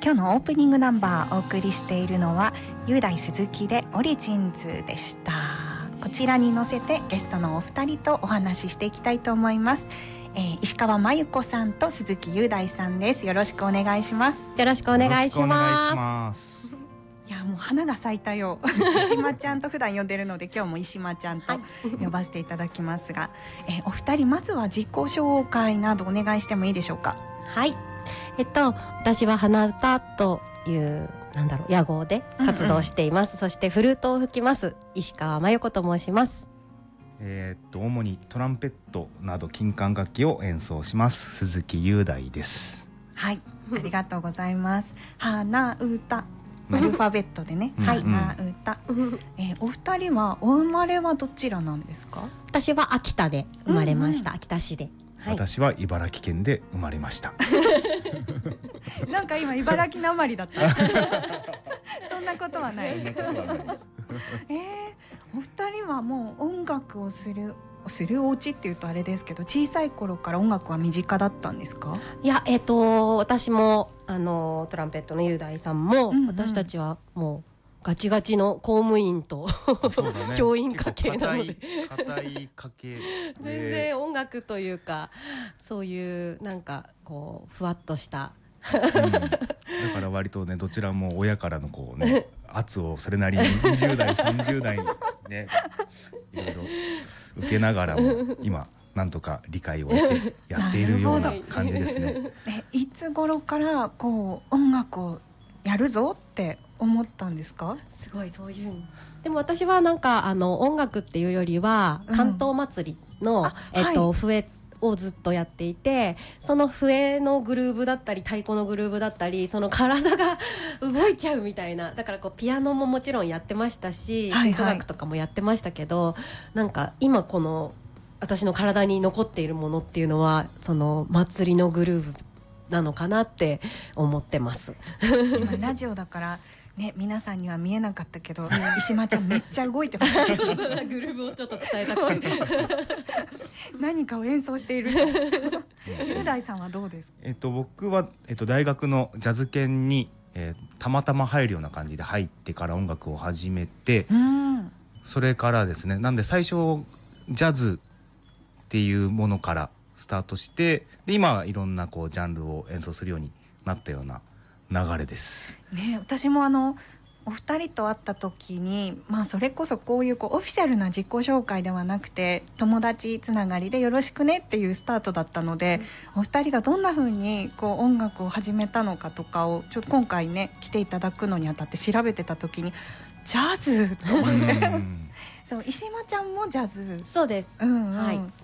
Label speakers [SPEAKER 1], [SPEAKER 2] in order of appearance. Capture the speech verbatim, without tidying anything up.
[SPEAKER 1] 今日のオープニングナンバーお送りしているのは雄大鈴木でオリジンズでした。こちらに乗せてゲストのお二人とお話ししていきたいと思います。えー、石川真由子さんと鈴木雄大さんです。よろしくお願いします。
[SPEAKER 2] よろしくお願いします。
[SPEAKER 1] いやもう花が咲いたよ石間ちゃんと普段呼んでるので今日も石間ちゃんと呼ばせていただきますが、えー、お二人まずは自己紹介などお願いしてもいいでしょうか。
[SPEAKER 2] はい、えっと私は花歌というなんだろう屋号で活動しています、うんうん、そしてフルートを吹きます石川真由子と申します。
[SPEAKER 3] えー、っと主にトランペットなど金管楽器を演奏します鈴木雄大です。
[SPEAKER 1] はい、ありがとうございます。花歌アルファベットでね、うん、はい、花歌、うんえー、お二人はお生まれはどちらなんですか。
[SPEAKER 2] 私は秋田で生まれました、うんうん、秋田市で、
[SPEAKER 3] はい、私は茨城県で生まれました
[SPEAKER 1] なんか今茨城なまりだったそんなことはないえー、お二人はもう音楽をするするお家っていうとあれですけど小さい頃から音楽は身近だったんですか。
[SPEAKER 2] いや、えーと、私もあのトランペットの雄大さんも、うんうん、私たちはもうガチガチの公務員と、ね、教員家系なので
[SPEAKER 3] 固い家系
[SPEAKER 2] 全然音楽というかそういうなんかこうふわっとしたうん、だ
[SPEAKER 3] から割とねどちらも親からのこうね圧をそれなりににじゅう代さんじゅう代にねいろいろ受けながらも今なんとか理解を得てやっているような感じですね
[SPEAKER 1] えいつ頃からこう音楽をやるぞって思ったんですか。
[SPEAKER 2] すごいそういうでも私はなんかあの音楽っていうよりは関東祭りの、うんえっと、はい、笛をずっとやっていてその笛のグルーヴだったり太鼓のグルーヴだったりその体が動いちゃうみたいなだからこうピアノももちろんやってましたし吹奏楽とかもやってましたけど、はいはい、なんか今この私の体に残っているものっていうのはその祭りのグルーヴなのかなって思ってます
[SPEAKER 1] 今ラジオだからね、皆さんには見えなかったけど石間ちゃんめっちゃ動いてます
[SPEAKER 2] グルーヴをちょっと伝えたくて
[SPEAKER 1] 何かを演奏している雄大さんはどうですか。
[SPEAKER 3] えっと、僕は、えっと、大学のジャズ研に、えー、たまたま入るような感じで入ってから音楽を始めて、うん、それからですねなんで最初ジャズっていうものからスタートしてで今はいろんなこうジャンルを演奏するようになったような流れです、
[SPEAKER 1] ね、私もあのお二人と会った時に、まあ、それこそこういう、こうオフィシャルな自己紹介ではなくて友達つながりでよろしくねっていうスタートだったので、うん、お二人がどんな風にこう音楽を始めたのかとかをちょっと今回ね来ていただくのにあたって調べてた時にジャズと思ってそう石間ちゃんもジャズ。
[SPEAKER 2] そうです、
[SPEAKER 1] うんうん
[SPEAKER 2] はい、